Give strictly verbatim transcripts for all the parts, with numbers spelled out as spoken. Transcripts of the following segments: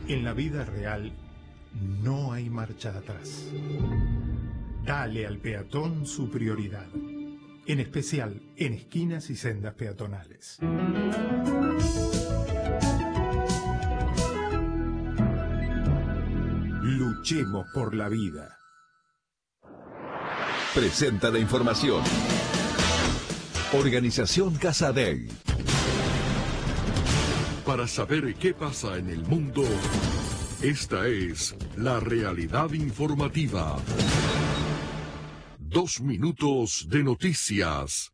En la vida real no hay marcha atrás. Dale al peatón su prioridad, en especial en esquinas y sendas peatonales. Luchemos por la vida. Presenta la información. Organización Casa Dei. Para saber qué pasa en el mundo, esta es la realidad informativa. Dos minutos de noticias.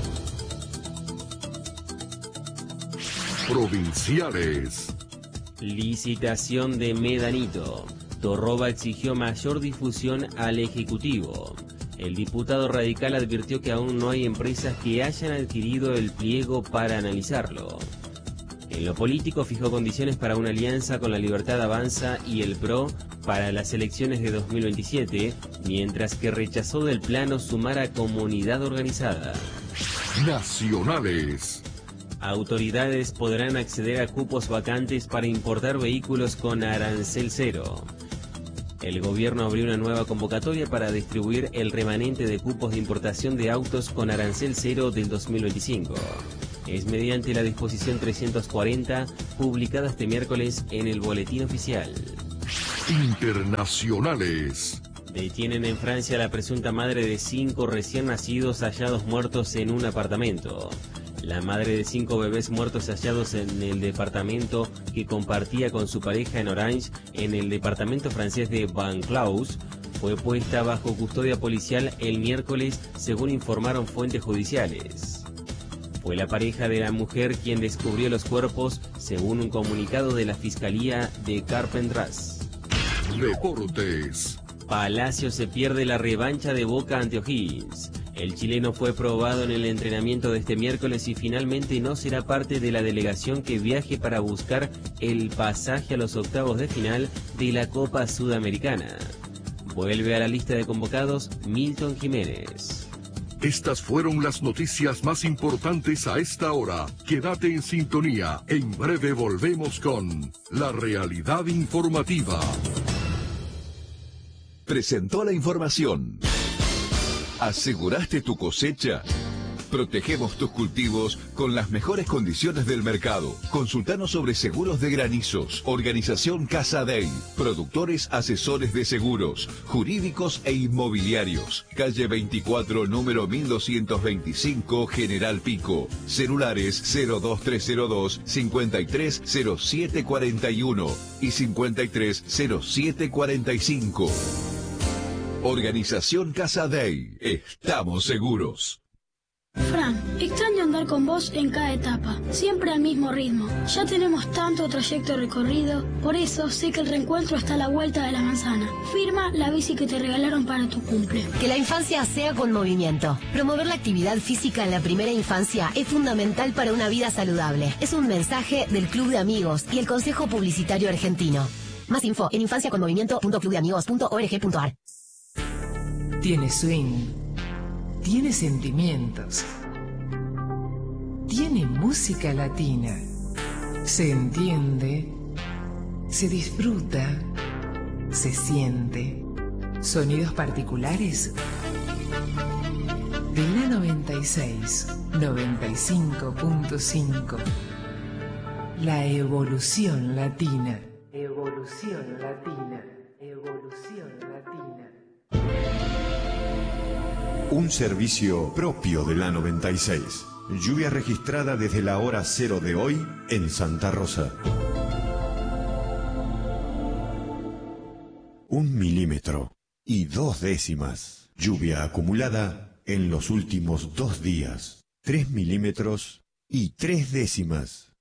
Provinciales. Licitación de Medanito. Torroba exigió mayor difusión al Ejecutivo. El diputado radical advirtió que aún no hay empresas que hayan adquirido el pliego para analizarlo. En lo político fijó condiciones para una alianza con la Libertad Avanza y el P R O para las elecciones de dos mil veintisiete, mientras que rechazó del plano sumar a comunidad organizada. Nacionales. Autoridades podrán acceder a cupos vacantes para importar vehículos con arancel cero. El gobierno abrió una nueva convocatoria para distribuir el remanente de cupos de importación de autos con arancel cero del dos mil veinticinco. Es mediante la disposición trescientos cuarenta, publicada este miércoles en el Boletín Oficial. Internacionales. Detienen en Francia a la presunta madre de cinco recién nacidos hallados muertos en un apartamento. La madre de cinco bebés muertos hallados en el departamento que compartía con su pareja en Orange, en el departamento francés de Vaucluse, fue puesta bajo custodia policial el miércoles, según informaron fuentes judiciales. Fue la pareja de la mujer quien descubrió los cuerpos, según un comunicado de la Fiscalía de Carpentras. Deportes. Palacio se pierde la revancha de Boca ante O'Higgins. El chileno fue probado en el entrenamiento de este miércoles y finalmente no será parte de la delegación que viaje para buscar el pasaje a los octavos de final de la Copa Sudamericana. Vuelve a la lista de convocados Milton Jiménez. Estas fueron las noticias más importantes a esta hora. Quédate en sintonía. En breve volvemos con la realidad informativa. Presentó la información. ¿Aseguraste tu cosecha? Protegemos tus cultivos con las mejores condiciones del mercado. Consultanos sobre seguros de granizos. Organización Casa Dei. Productores asesores de seguros, jurídicos e inmobiliarios. Calle veinticuatro, número mil doscientos veinticinco, General Pico. Celulares cero dos tres cero dos, cincuenta y tres cero siete cuarenta y uno y cincuenta y tres cero siete cuarenta y cinco. Organización Casa Dei. Estamos seguros. Fran, extraño andar con vos en cada etapa, siempre al mismo ritmo. Ya tenemos tanto trayecto recorrido, por eso sé que el reencuentro está a la vuelta de la manzana. Firma la bici que te regalaron para tu cumple. Que la infancia sea con movimiento. Promover la actividad física en la primera infancia es fundamental para una vida saludable. Es un mensaje del Club de Amigos y el Consejo Publicitario Argentino. Más info en infancia con movimiento punto club de amigos punto org punto ar. Tiene swing, tiene sentimientos, tiene música latina, se entiende, se disfruta, se siente, sonidos particulares de la noventa y seis, noventa y cinco punto cinco, la evolución latina, evolución latina, evolución latina. Un servicio propio de la noventa y seis. Lluvia registrada desde la hora cero de hoy en Santa Rosa. Un milímetro y dos décimas. Lluvia acumulada en los últimos dos días. Tres milímetros y tres décimas.